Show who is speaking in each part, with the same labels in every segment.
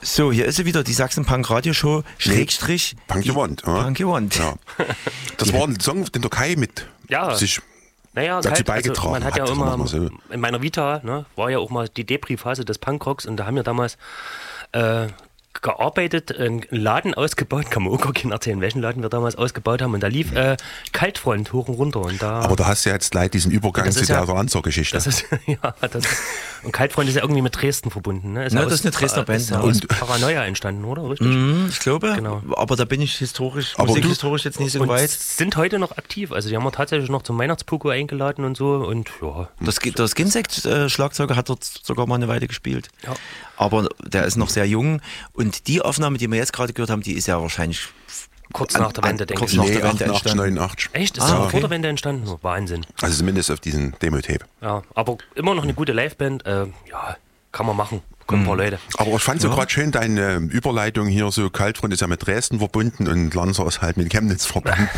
Speaker 1: So, hier ist sie wieder, die Sachsen-Punk-Radio-Show, Schrägstrich.
Speaker 2: Punk Gewand.
Speaker 1: Punk Gewand.
Speaker 2: Ja. Das war ein Song, den der Kai mit sich dazu beigetragen
Speaker 3: man hat. Ja immer, so. In meiner Vita war ja auch mal die Depri-Phase des Punkrocks und da haben wir damals gearbeitet, einen Laden ausgebaut, kann man auch gar nicht erzählen, welchen Laden wir damals ausgebaut haben und da lief Kaltfront hoch und runter. Und
Speaker 2: aber da hast du ja jetzt gleich diesen Übergang zu der Lanzer-Geschichte.
Speaker 3: Und Kaltfront ist ja irgendwie mit Dresden verbunden. Ne?
Speaker 1: Das ist eine Dresdner Band.
Speaker 3: Ist aus Paranoia entstanden, oder? Richtig?
Speaker 1: Ich glaube, genau. Aber da bin ich musikhistorisch jetzt nicht so weit.
Speaker 3: Sind heute noch aktiv, also die haben wir tatsächlich noch zum Weihnachtspogo eingeladen und so und ja.
Speaker 1: Das Skinsect-Schlagzeuger hat dort sogar mal eine Weile gespielt.
Speaker 3: Ja.
Speaker 1: Aber der ist noch sehr jung und die Aufnahme, die wir jetzt gerade gehört haben, die ist ja wahrscheinlich
Speaker 3: kurz nach der Wende, denke ich.
Speaker 1: Kurz nach der Wende entstanden.
Speaker 2: 89.
Speaker 3: Echt? Ist vor der Wende entstanden? Oh, Wahnsinn.
Speaker 2: Also zumindest auf diesen Demo-Tape.
Speaker 3: Ja, aber immer noch eine gute Liveband. Kann man machen. Kommen ein paar Leute.
Speaker 2: Aber ich fand so gerade schön, deine Überleitung hier, so Kaltfront ist ja mit Dresden verbunden und Lanzer ist halt mit Chemnitz verbunden.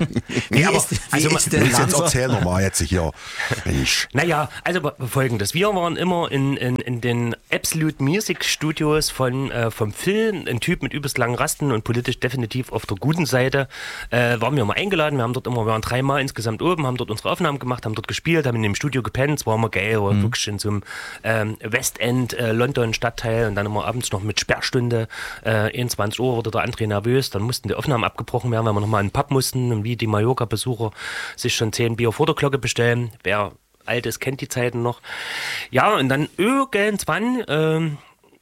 Speaker 2: Jetzt erzähl nochmal jetzt hier. Mensch.
Speaker 3: Naja, also Folgendes. Wir waren immer in den Absolute Music Studios vom Phil, ein Typ mit übelst langen Rasten und politisch definitiv auf der guten Seite. Waren wir mal eingeladen. Wir waren 3 Mal insgesamt oben, haben dort unsere Aufnahmen gemacht, haben dort gespielt, haben in dem Studio gepennt. Es war immer geil, wirklich in so einem Westend, London Stadtteil und dann immer abends noch mit Sperrstunde, 21 Uhr wurde der André nervös, dann mussten die Aufnahmen abgebrochen werden, weil wir nochmal in den Pub mussten und wie die Mallorca-Besucher sich schon 10 Bier vor der Glocke bestellen. Wer alt ist, kennt die Zeiten noch. Ja, und dann irgendwann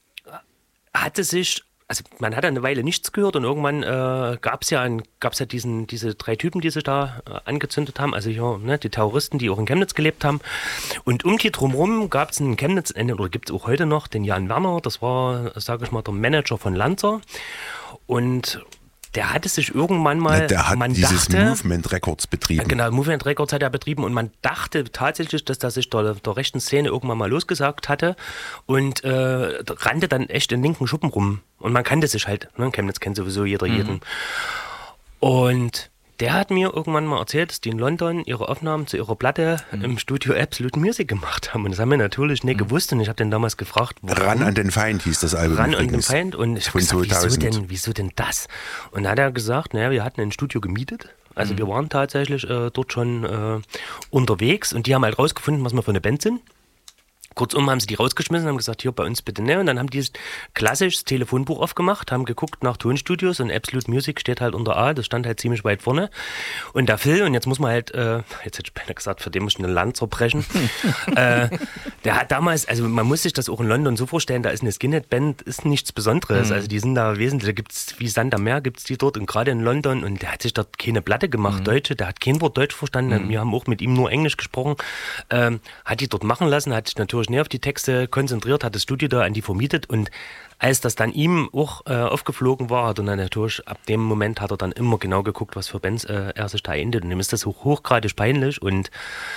Speaker 3: also man hat eine Weile nichts gehört und irgendwann gab's ja diese 3 Typen, die sich da angezündet haben, also die Terroristen, die auch in Chemnitz gelebt haben. Und um die drumherum gab es in Chemnitz, oder gibt es auch heute noch, den Jan Werner, das war, sage ich mal, der Manager von Lanzer. Und der hatte sich irgendwann mal...
Speaker 2: Der hat dieses Movement Records betrieben.
Speaker 3: Genau, Movement Records hat er betrieben und man dachte tatsächlich, dass der sich der rechten Szene irgendwann mal losgesagt hatte und rannte dann echt in linken Schuppen rum. Und man kannte sich halt, ne? Chemnitz kennt sowieso jeder jeden. Und der hat mir irgendwann mal erzählt, dass die in London ihre Aufnahmen zu ihrer Platte im Studio Absolute Music gemacht haben. Und das haben wir natürlich nicht gewusst. Und ich habe den damals gefragt, warum.
Speaker 2: Ran an den Feind hieß das Album.
Speaker 3: Ran an den Feind. Und ich habe gesagt, wieso denn das? Und dann hat er gesagt, wir hatten ein Studio gemietet. Also wir waren tatsächlich dort schon unterwegs. Und die haben halt rausgefunden, was wir für eine Band sind. Kurzum haben sie die rausgeschmissen, haben gesagt, hier bei uns bitte ne. Und dann haben die klassisch das Telefonbuch aufgemacht, haben geguckt nach Tonstudios und Absolute Music steht halt unter A, das stand halt ziemlich weit vorne. Und der Phil, und jetzt muss man halt, jetzt hätte ich beinahe gesagt, für den muss ich eine Lanze brechen. Der hat damals, also man muss sich das auch in London so vorstellen, da ist eine Skinhead-Band, ist nichts Besonderes. Also die sind da wesentlich, da gibt's wie Sand am Meer, gibt's die dort und gerade in London und der hat sich dort keine Platte gemacht, Deutsche, der hat kein Wort Deutsch verstanden, wir haben auch mit ihm nur Englisch gesprochen, hat die dort machen lassen, hat sich natürlich näher auf die Texte konzentriert, hat das Studio da an die vermietet und als das dann ihm auch aufgeflogen war, hat er dann natürlich, ab dem Moment hat er dann immer genau geguckt, was für Bands er sich da endet und ihm ist das hochgradig peinlich und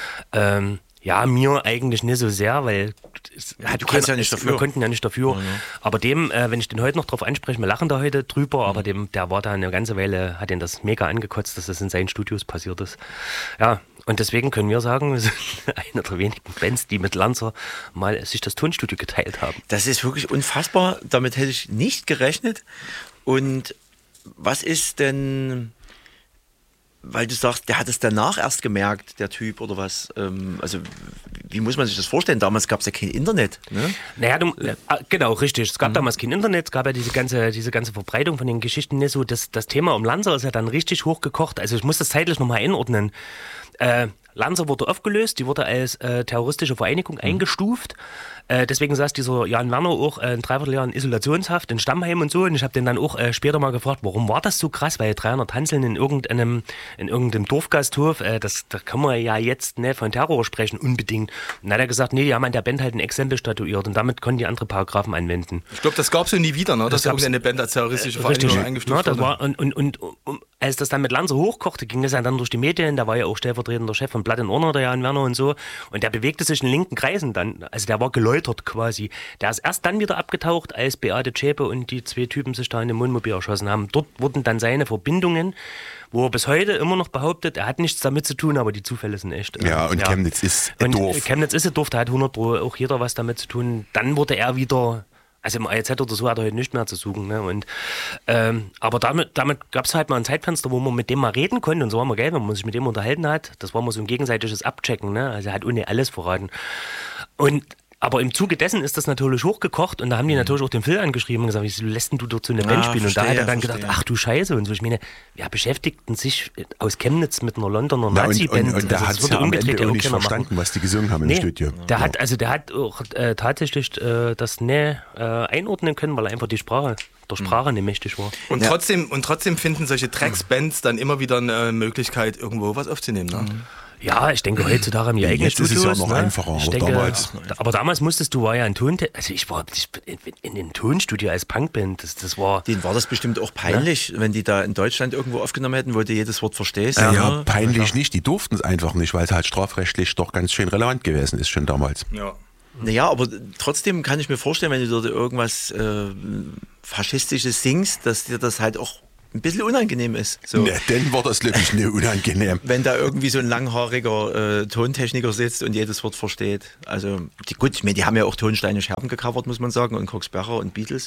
Speaker 3: mir eigentlich nicht so sehr, weil wir konnten ja nicht dafür. Aber wenn ich den heute noch drauf anspreche, wir lachen da heute drüber, aber der war da eine ganze Weile, hat ihn das mega angekotzt, dass das in seinen Studios passiert ist. Ja, und deswegen können wir sagen, wir sind eine der wenigen Bands, die mit Lanzer mal sich das Tonstudio geteilt haben.
Speaker 1: Das ist wirklich unfassbar, damit hätte ich nicht gerechnet. Und was ist denn... Weil du sagst, der hat es danach erst gemerkt, der Typ, oder was? Also, wie muss man sich das vorstellen? Damals gab es ja kein Internet, ne?
Speaker 3: Naja, genau, richtig. Es gab damals kein Internet, es gab ja diese ganze Verbreitung von den Geschichten nicht so. Das Thema um Lanzer ist ja dann richtig hochgekocht. Also, ich muss das zeitlich nochmal einordnen. Lanzer wurde aufgelöst, die wurde als terroristische Vereinigung eingestuft. Deswegen saß dieser Jan Werner auch ein Dreivierteljahr in Isolationshaft, in Stammheim und so. Und ich habe den dann auch später mal gefragt, warum war das so krass? Weil 300 Hanseln in irgendeinem Dorfgasthof, da kann man ja jetzt nicht von Terror sprechen, unbedingt. Und dann hat er gesagt, nee, die haben an der Band halt ein Exempel statuiert und damit konnten die andere Paragraphen anwenden.
Speaker 4: Ich glaube, das gab es ja nie wieder, ne? Dass irgendeine Band als terroristische Vereinigung eingestuft wurde.
Speaker 3: Und als das dann mit Lanzer hochkochte, ging das ja dann durch die Medien, da war ja auch stellvertretender Chef von Blood and Honor, der Jan Werner und so, und der bewegte sich in linken Kreisen dann, also der war geläutert quasi. Der ist erst dann wieder abgetaucht, als Beate Zschäpe und die 2 Typen sich da in dem Wohnmobil erschossen haben. Dort wurden dann seine Verbindungen, wo er bis heute immer noch behauptet, er hat nichts damit zu tun, aber die Zufälle sind echt.
Speaker 2: Ja, und Chemnitz ist ein Dorf.
Speaker 3: Chemnitz ist ein Dorf, da hat 100 Pro auch jeder was damit zu tun. Dann wurde er wieder Also im AEZ oder so hat er heute nicht mehr zu suchen. Ne? Und, aber damit gab es halt mal ein Zeitfenster, wo man mit dem mal reden konnte. Und so war man geil, wenn man sich mit dem unterhalten hat. Das war mal so ein gegenseitiges Abchecken. Ne? Also er hat ohne alles verraten. Aber im Zuge dessen ist das natürlich hochgekocht und da haben die natürlich auch den Phil angeschrieben und gesagt, wieso lässt denn du dort so eine Band spielen? Und da hat er dann gedacht, ach du Scheiße und so. Ich meine, wer beschäftigten sich aus Chemnitz mit einer Londoner Nazi-Band?
Speaker 2: Und der hat es ja am Ende auch nicht verstanden, was die gesungen haben im Studio.
Speaker 3: Der hat auch tatsächlich das einordnen können, weil er einfach der Sprache nicht mächtig war.
Speaker 4: Und trotzdem finden solche Tracks-Bands dann immer wieder eine Möglichkeit, irgendwo was aufzunehmen. Ne?
Speaker 3: Ja, ich denke, heutzutage haben die eigene Studios.
Speaker 2: Jetzt ist es ja noch einfacher,
Speaker 3: aber damals musstest du, war ja ein ich war in einem Tonstudio als Punkband, das war...
Speaker 1: Denen war das bestimmt auch peinlich, wenn die da in Deutschland irgendwo aufgenommen hätten, wo du jedes Wort verstehst.
Speaker 2: Ja, peinlich nicht, die durften es einfach nicht, weil es halt strafrechtlich doch ganz schön relevant gewesen ist, schon damals.
Speaker 4: Ja.
Speaker 1: Naja, aber trotzdem kann ich mir vorstellen, wenn du dort irgendwas Faschistisches singst, dass dir das halt auch ein bisschen unangenehm ist. So.
Speaker 2: Ne, dann war das wirklich nicht unangenehm.
Speaker 1: Wenn da irgendwie so ein langhaariger Tontechniker sitzt und jedes Wort versteht. Also, die haben ja auch Tonsteine Scherben gecovert, muss man sagen, und Cox Sparrow und Beatles.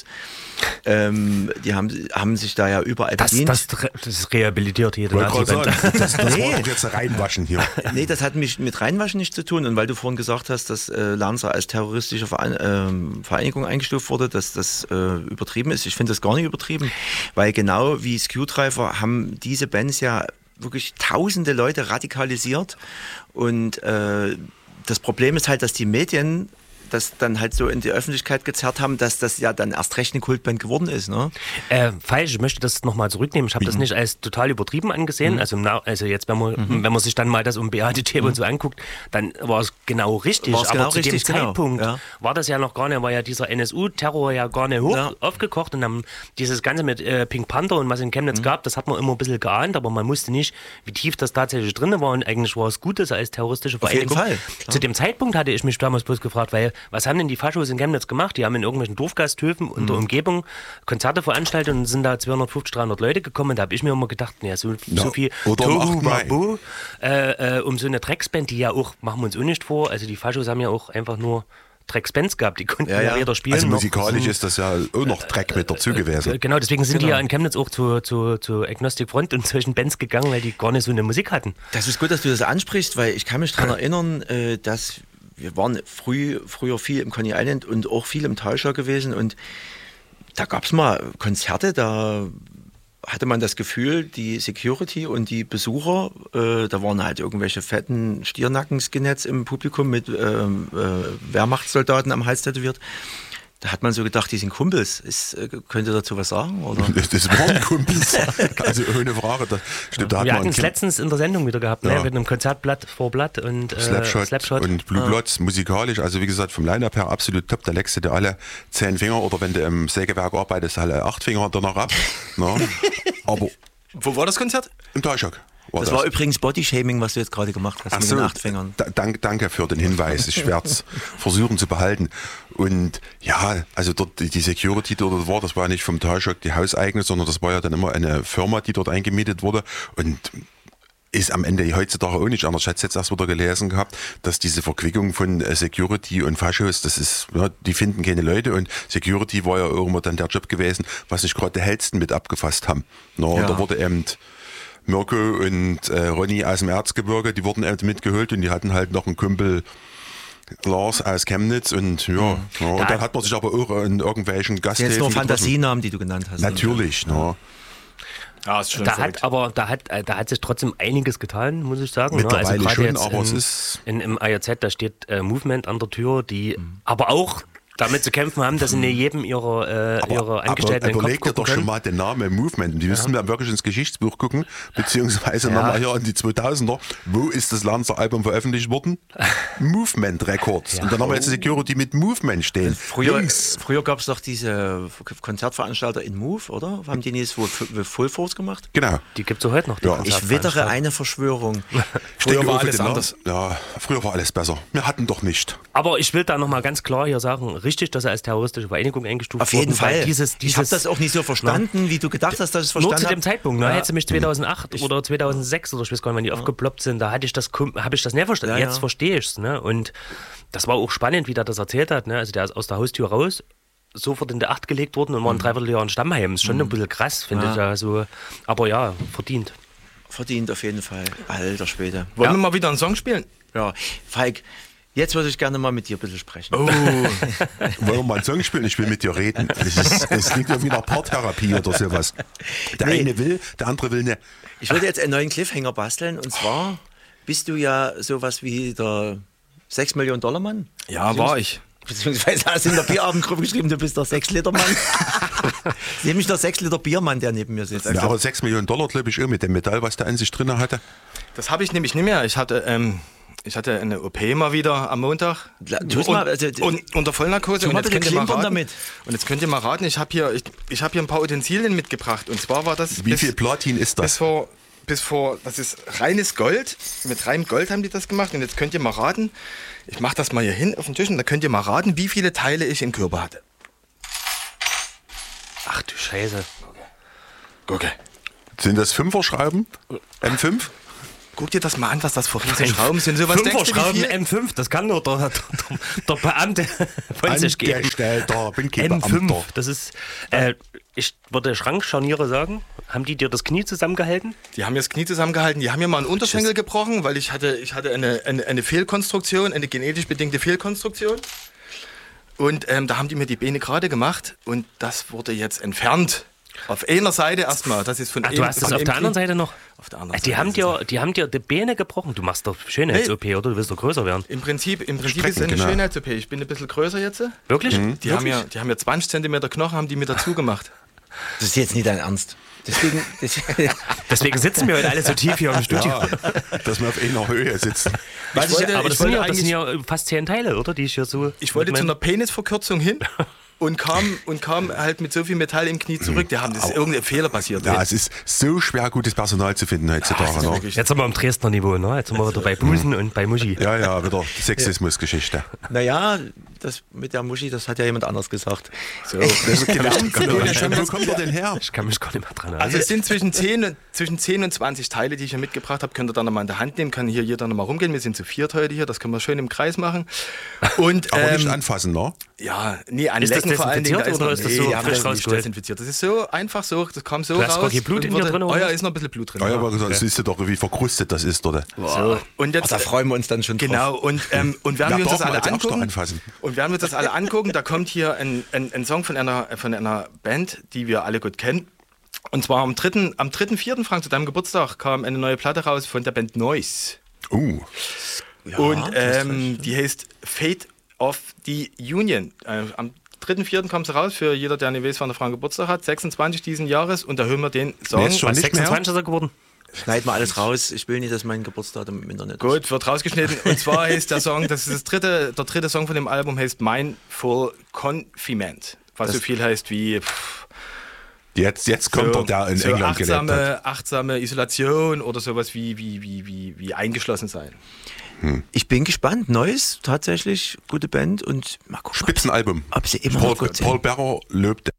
Speaker 1: Die haben sich da ja überall bedient.
Speaker 3: Das rehabilitiert jede
Speaker 2: Nazi-Band. Das war doch jetzt reinwaschen hier.
Speaker 1: Nee, das hat mich mit reinwaschen nichts zu tun. Und weil du vorhin gesagt hast, dass Lanza als terroristische Vereinigung eingestuft wurde, dass das übertrieben ist. Ich finde das gar nicht übertrieben, weil genau wie Screwdriver haben diese Bands ja wirklich tausende Leute radikalisiert und das Problem ist halt, dass die Medien das dann halt so in die Öffentlichkeit gezerrt haben, dass das ja dann erst recht eine Kultband geworden ist. Ne?
Speaker 3: Falsch, ich möchte das nochmal zurücknehmen. Ich habe das nicht als total übertrieben angesehen. Also jetzt, wenn man sich dann mal das um BADT und so anguckt, dann war es genau richtig. Aber zu dem Zeitpunkt war das ja noch gar nicht, war ja dieser NSU-Terror ja gar nicht aufgekocht und dann dieses Ganze mit Pink Panther und was in Chemnitz gab, das hat man immer ein bisschen geahnt, aber man wusste nicht, wie tief das tatsächlich drin war und eigentlich war es gut, dass er als terroristische Vereinigung.
Speaker 1: Auf jeden Fall.
Speaker 3: Zu dem Zeitpunkt hatte ich mich damals bloß gefragt, weil was haben denn die Faschos in Chemnitz gemacht? Die haben in irgendwelchen Dorfgasthöfen und der Umgebung Konzerte veranstaltet und sind da 250, 300 Leute gekommen. Und da habe ich mir immer gedacht, so viel Tohu Wabohu um so eine Drecksband, die ja auch, machen wir uns auch nicht vor, also die Faschos haben ja auch einfach nur Drecksbands gehabt, die konnten ja weder spielen.
Speaker 2: Also musikalisch ist das ja auch noch Dreck mit dazu gewesen.
Speaker 3: Genau, deswegen sind die ja in Chemnitz auch zu Agnostic Front und solchen Bands gegangen, weil die gar nicht so eine Musik hatten.
Speaker 1: Das ist gut, dass du das ansprichst, weil ich kann mich daran erinnern, dass wir waren früher viel im Coney Island und auch viel im Talscher gewesen und da gab es mal Konzerte, da hatte man das Gefühl, die Security und die Besucher, da waren halt irgendwelche fetten Stiernacken-Skinheads im Publikum mit Wehrmachtssoldaten am Hals tätowiert. Da hat man so gedacht, die sind Kumpels. Könnt ihr dazu was sagen? Oder?
Speaker 2: Das waren Kumpels. Also ohne Frage.
Speaker 3: Wir hatten es letztens in der Sendung wieder gehabt, mit einem Konzertblatt vor Blatt und
Speaker 2: Slapshot und Blue Bloods musikalisch. Also wie gesagt, vom Line-Up her absolut top. Da legst du alle 10 Finger oder wenn du im Sägewerk arbeitest, alle 8 Finger danach ab. Aber
Speaker 4: wo war das Konzert?
Speaker 2: Im Talschock.
Speaker 1: Das war übrigens Bodyshaming, was du jetzt gerade gemacht hast mit den 8 Fingern.
Speaker 2: Danke für den Hinweis. Ich werde es versuchen zu behalten. Und ja, also dort die Security, die dort war, das war ja nicht vom Talschock die Hauseigene, sondern das war ja dann immer eine Firma, die dort eingemietet wurde. Und ist am Ende heutzutage auch nicht anders. Ich hatte es jetzt erst wieder gelesen gehabt, dass diese Verquickung von Security und Faschos, das ist, die finden keine Leute und Security war ja auch immer dann der Job gewesen, was sich gerade die Hellsten mit abgefasst haben. Da wurde eben Mirko und Ronny aus dem Erzgebirge, die wurden eben mitgeholt und die hatten halt noch einen Kumpel Lars aus Chemnitz und und dann hat man sich aber auch in irgendwelchen Gasthöfen
Speaker 1: jetzt nur Fantasienamen, die du genannt hast.
Speaker 2: Natürlich,
Speaker 4: Ja, ist schon
Speaker 3: da hat sich trotzdem einiges getan, muss ich sagen.
Speaker 2: Mittlerweile
Speaker 3: also
Speaker 2: schon, aber es ist...
Speaker 3: Im AJZ, da steht Movement an der Tür, die aber auch damit zu kämpfen haben, dass sie nicht jedem ihre Angestellten
Speaker 2: aber überleg dir doch schon mal den Namen Movement. Die müssen wir wirklich ins Geschichtsbuch gucken, beziehungsweise nochmal hier in die 2000er. Wo ist das Lanza Album veröffentlicht worden? Movement Records. Und dann haben wir jetzt Security mit Movement stehen.
Speaker 1: Früher gab es doch diese Konzertveranstalter in Move, oder? Haben die nicht Full Force gemacht?
Speaker 2: Genau.
Speaker 3: Die gibt es heute noch.
Speaker 1: Ich wittere eine Verschwörung.
Speaker 2: Früher war alles anders. Ja, früher war alles besser. Wir hatten doch nicht.
Speaker 3: Aber ich will da nochmal ganz klar hier sagen, richtig, dass er als terroristische Vereinigung eingestuft wurde.
Speaker 1: Auf jeden Fall.
Speaker 3: Ich habe
Speaker 1: das auch nicht so verstanden, wie du gedacht hast, dass ich es verstanden habe.
Speaker 3: Nur zu dem Zeitpunkt. Hättest du mich 2008 oder 2006 oder ich weiß gar nicht, wann die aufgeploppt sind, da habe ich das nicht verstanden. Jetzt verstehe ich es. Und das war auch spannend, wie der das erzählt hat. Also der ist aus der Haustür raus, sofort in der Acht gelegt worden und waren 3/4 Jahr in Stammheim. Ist schon ein bisschen krass, finde ich. Also, aber ja, verdient.
Speaker 1: Verdient auf jeden Fall. Alter Schwede.
Speaker 4: Wollen wir mal wieder einen Song spielen?
Speaker 1: Ja, Falk, jetzt würde ich gerne mal mit dir ein bisschen sprechen.
Speaker 4: Oh,
Speaker 2: Wollen wir mal einen Song spielen? Ich will mit dir reden. Es klingt ja wie eine Paartherapie oder sowas. Der eine will, der andere will nicht.
Speaker 1: Ich würde jetzt einen neuen Cliffhanger basteln und zwar bist du ja sowas wie der 6 Millionen Dollar Mann.
Speaker 4: ja, war ich.
Speaker 1: Beziehungsweise hast du in der Bierabendgruppe geschrieben, du bist der 6 Liter Mann. Das ist nämlich der 6 Liter Biermann, der neben mir sitzt.
Speaker 2: Ja, aber 6 Millionen Dollar, glaube ich, mit dem Metall, was der an sich drin hatte.
Speaker 4: Das habe ich nämlich nicht mehr. Ich hatte eine OP mal wieder am Montag. Und unter Vollnarkose. Und jetzt könnt ihr mal raten,
Speaker 1: damit.
Speaker 4: Und jetzt könnt ihr mal raten, ich habe hier ein paar Utensilien mitgebracht. Und zwar war das.
Speaker 2: Wie viel Platin ist das?
Speaker 4: Das ist reines Gold. Mit reinem Gold haben die das gemacht. Und jetzt könnt ihr mal raten, ich mache das mal hier hin auf den Tisch und da könnt ihr mal raten, wie viele Teile ich im Körper hatte.
Speaker 3: Ach du Scheiße.
Speaker 4: Gucke.
Speaker 2: Sind das 5er-Schrauben? M5?
Speaker 4: Guck dir das mal an, was das für riesige Schrauben sind. So was denkst du, wie
Speaker 3: Schrauben
Speaker 4: viel?
Speaker 3: M5, das kann nur der Beamte von sich geben.
Speaker 2: Angestellter, bin kein
Speaker 3: M5,
Speaker 2: Beamter.
Speaker 3: das ist, ich würde Schrankscharniere sagen. Haben die dir das Knie zusammengehalten?
Speaker 4: Die haben mir das Knie zusammengehalten, die haben mir mal einen Unterschenkel gebrochen, weil ich hatte eine Fehlkonstruktion, eine genetisch bedingte Fehlkonstruktion. Und da haben die mir die Beine gerade gemacht und das wurde jetzt entfernt. Auf einer Seite erstmal. Das ist von
Speaker 3: Ach, du hast das auf der anderen Seite noch?
Speaker 4: Auf der anderen
Speaker 3: Die
Speaker 4: Seite.
Speaker 3: haben dir die Beine gebrochen. Du machst doch Schönheits-OP, oder? Du willst doch größer werden.
Speaker 4: Im Prinzip ist es eine
Speaker 2: genau.
Speaker 4: Schönheits-OP. Ich bin ein bisschen größer jetzt.
Speaker 3: Wirklich?
Speaker 4: Die haben mir 20 cm Knochen haben die mir dazu gemacht.
Speaker 1: Das ist jetzt nicht dein Ernst.
Speaker 3: Deswegen sitzen wir heute alle so tief hier im Studio.
Speaker 2: Ja, dass wir auf einer Höhe sitzen.
Speaker 3: Aber das sind ja fast 10 Teile, oder? Die ich hier so.
Speaker 4: Ich wollte zu einer Penisverkürzung hin. Und kam halt mit so viel Metall im Knie zurück. Da ist irgendein Fehler passiert.
Speaker 2: Ja, es ist so schwer, gutes Personal zu finden heutzutage. Ne?
Speaker 3: Jetzt sind wir am Dresdner Niveau, ne? Jetzt sind wir wieder bei Busen und bei Muschi.
Speaker 2: Ja, wieder Sexismusgeschichte.
Speaker 1: Naja, das mit der Muschi, das hat ja jemand anders gesagt.
Speaker 4: So.
Speaker 2: Wo kommt er denn her?
Speaker 3: Ich kann mich gar nicht mehr dran erinnern.
Speaker 4: Also es sind zwischen 10 und 20 Teile, die ich hier mitgebracht habe. Könnt ihr dann nochmal in der Hand nehmen. Kann hier jeder nochmal rumgehen. Wir sind zu 4 heute hier. Das können wir schön im Kreis machen. Und,
Speaker 2: Aber nicht anfassen, ne?
Speaker 4: Ja, nee,
Speaker 3: Ist das
Speaker 4: anlecken vor allen Dingen.
Speaker 3: desinfiziert oder ist das so frisch rausgeholt?
Speaker 4: Desinfiziert. Das ist so einfach so, das kam so
Speaker 3: Du hast
Speaker 4: raus.
Speaker 3: gar kein Blut in dir drin, oder?
Speaker 4: Oh ja, ist noch ein bisschen Blut drin.
Speaker 2: Ja, aber das siehst du doch, wie verkrustet das ist, oder?
Speaker 4: So. Und jetzt,
Speaker 1: Da freuen wir uns dann schon drauf.
Speaker 4: genau, und während wir uns das alle angucken,
Speaker 2: anfassen.
Speaker 4: da kommt hier ein Song von einer Band, die wir alle gut kennen. Und zwar am 3.4., Frank, zu deinem Geburtstag kam eine neue Platte raus von der Band Noise.
Speaker 1: Ja,
Speaker 4: Und die heißt Fate of the Union. Am 3.4. kommt sie raus, für jeder, der nicht weiß, wann der Frank Geburtstag hat, 26 diesen Jahres. Und da hören wir den Song.
Speaker 2: Nee, ist schon
Speaker 3: Was,
Speaker 2: nicht
Speaker 3: 26 ist er geworden?
Speaker 1: Schneid mal alles raus. Ich will nicht, dass mein Geburtsdatum im Internet ist.
Speaker 4: Gut, wird rausgeschnitten. Und zwar heißt der Song, das ist der dritte Song von dem Album, heißt Mindful Confinement. Was so viel heißt wie...
Speaker 2: Jetzt kommt der in England gelebt hat.
Speaker 4: Achtsame Isolation oder sowas wie eingeschlossen sein.
Speaker 1: Ich bin gespannt. Neues, tatsächlich, gute Band und mal gucken,
Speaker 2: Spitzenalbum.
Speaker 1: ob sie immer noch gut sind.
Speaker 2: Paul Bearer lobt